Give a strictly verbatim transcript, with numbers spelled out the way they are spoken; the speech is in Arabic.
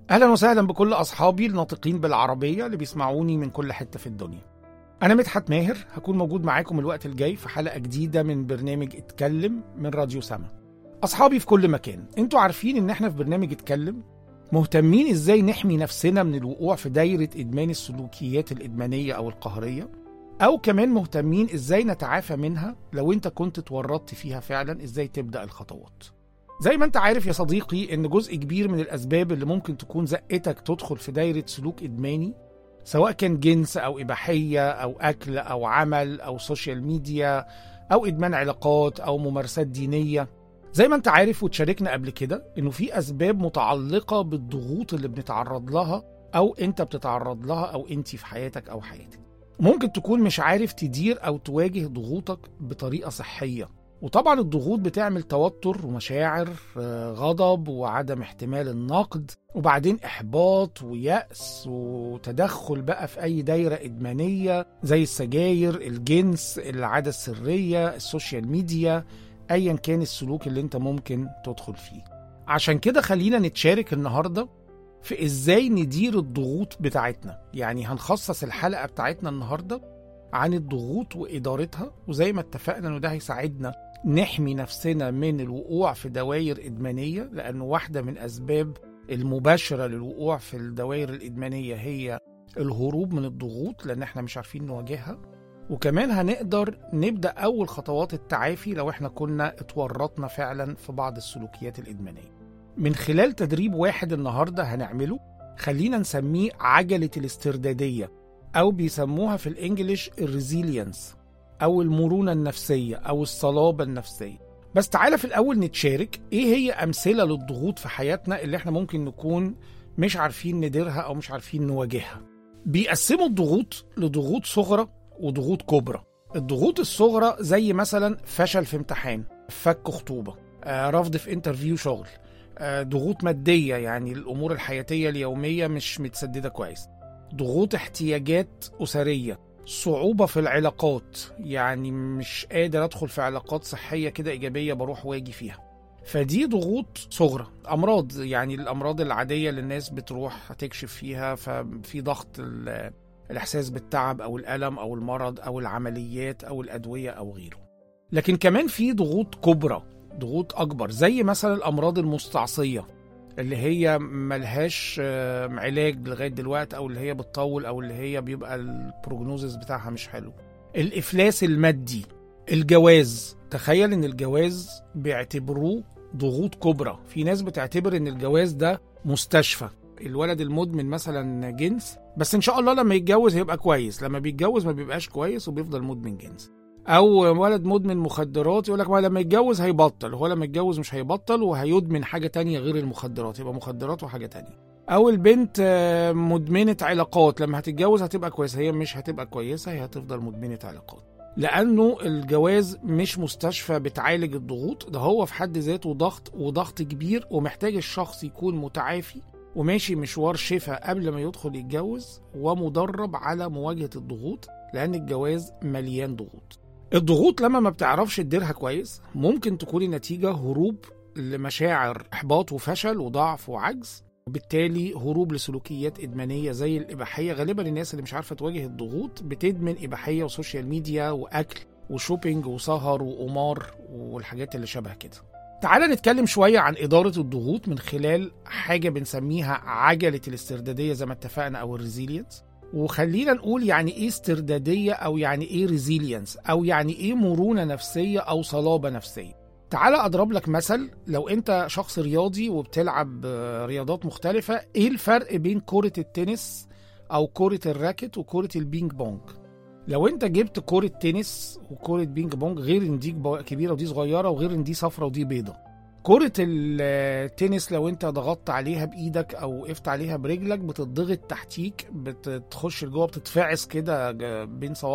أهلا وسهلا بكل أصحابي الناطقين بالعربية اللي بيسمعوني من كل حتة في الدنيا. أنا مدحت ماهر، هكون موجود معاكم الوقت الجاي في حلقة جديدة من برنامج اتكلم من راديو سما. أصحابي في كل مكان، انتوا عارفين إن احنا في برنامج اتكلم مهتمين إزاي نحمي نفسنا من الوقوع في دايرة إدمان السلوكيات الإدمانية أو القهرية، أو كمان مهتمين إزاي نتعافى منها لو انت كنت اتورطت فيها فعلا، إزاي تبدأ الخطوات. زي ما انت عارف يا صديقي ان جزء كبير من الاسباب اللي ممكن تكون زقتك تدخل في دايرة سلوك ادماني، سواء كان جنس او اباحية او اكل او عمل او سوشيال ميديا او ادمان علاقات او ممارسات دينية. زي ما انت عارف وتشاركنا قبل كده انه في اسباب متعلقة بالضغوط اللي بنتعرض لها او انت بتتعرض لها او انت في حياتك او حياتك. ممكن تكون مش عارف تدير او تواجه ضغوطك بطريقة صحية، وطبعا الضغوط بتعمل توتر ومشاعر غضب وعدم احتمال النقد، وبعدين إحباط ويأس وتدخل بقى في أي دايرة إدمانية زي السجاير، الجنس، العادة السرية، السوشيال ميديا، أيا كان السلوك اللي انت ممكن تدخل فيه. عشان كده خلينا نتشارك النهاردة في إزاي ندير الضغوط بتاعتنا. يعني هنخصص الحلقة بتاعتنا النهاردة عن الضغوط وإدارتها، وزي ما اتفقنا انه ده هيساعدنا نحمي نفسنا من الوقوع في دوائر إدمانية، لأنه واحدة من أسباب المباشرة للوقوع في الدوائر الإدمانية هي الهروب من الضغوط، لأن احنا مش عارفين نواجهها. وكمان هنقدر نبدأ أول خطوات التعافي لو احنا كنا اتورطنا فعلا في بعض السلوكيات الإدمانية من خلال تدريب واحد النهاردة هنعمله، خلينا نسميه عجلة الاستردادية، أو بيسموها في الإنجليش الريزيلينس أو المرونة النفسية أو الصلابة النفسية. بس تعالى في الأول نتشارك إيه هي أمثلة للضغوط في حياتنا اللي إحنا ممكن نكون مش عارفين نديرها أو مش عارفين نواجهها. بيقسموا الضغوط لضغوط صغرى وضغوط كبرى. الضغوط الصغرى زي مثلا فشل في امتحان، فك خطوبة، آه، رفض في انترفيو شغل، آه، ضغوط مادية يعني الأمور الحياتية اليومية مش متسددة كويس، ضغوط احتياجات أسرية، صعوبة في العلاقات، يعني مش قادر أدخل في علاقات صحية كده إيجابية بروح واجي فيها، فدي ضغوط صغرى. أمراض، يعني الأمراض العادية اللي الناس بتروح تكشف فيها، ففي ضغط الإحساس بالتعب أو الألم أو المرض أو العمليات أو الأدوية أو غيره. لكن كمان في ضغوط كبرى، ضغوط أكبر، زي مثلا الأمراض المستعصية اللي هي ملهاش علاج لغاية دلوقتي، أو اللي هي بتطول، أو اللي هي بيبقى البروجنوزس بتاعها مش حلو. الإفلاس المادي، الجواز، تخيل إن الجواز بيعتبروه ضغوط كبرى. في ناس بتعتبر إن الجواز ده مستشفى، الولد المدمن مثلا جنس بس إن شاء الله لما يتجوز هيبقى كويس، لما بيتجوز ما بيبقاش كويس وبيفضل مدمن جنس. او ولد مدمن مخدرات يقول لك ما لما يتجوز هيبطل، هو لما يتجوز مش هيبطل وهيدمن حاجة تانية غير المخدرات، يبقى مخدرات وحاجة تانية. او البنت مدمنة علاقات، لما هتتجوز هتبقى كويسة، هي مش هتبقى كويسة، هي هتفضل مدمنة علاقات. لانه الجواز مش مستشفى بتعالج الضغوط، ده هو في حد ذاته ضغط، وضغط كبير، ومحتاج الشخص يكون متعافي وماشي مشوار شفاء قبل ما يدخل يتجوز، ومدرب على مواجهة الضغوط، لان الجواز مليان ضغوط. الضغوط لما ما بتعرفش تديرها كويس ممكن تكون النتيجة هروب لمشاعر إحباط وفشل وضعف وعجز، وبالتالي هروب لسلوكيات إدمانية زي الإباحية. غالبا الناس اللي مش عارفة تواجه الضغوط بتدمن إباحية وسوشيال ميديا وأكل وشوبينج وسهر وقمار والحاجات اللي شبه كده. تعال نتكلم شوية عن إدارة الضغوط من خلال حاجة بنسميها عجلة الاستردادية زي ما اتفقنا، أو الريزيلينس. وخلينا نقول يعني ايه استردادية، او يعني ايه ريزيلينس، او يعني ايه مرونة نفسية او صلابة نفسية. تعال اضرب لك مثل. لو انت شخص رياضي وبتلعب رياضات مختلفة، ايه الفرق بين كرة التنس او كرة الراكت وكرة البينج بونج؟ لو انت جبت كرة تنس وكرة بينج بونج، غير ان دي كبيرة ودي صغيرة، وغير ان دي صفرة ودي بيضة. كرة التنس لو انت ضغطت عليها بايدك او وقفت عليها برجلك بتضغط تحتيك، بتخش لجوه، بتتفعس كده بين صوابعك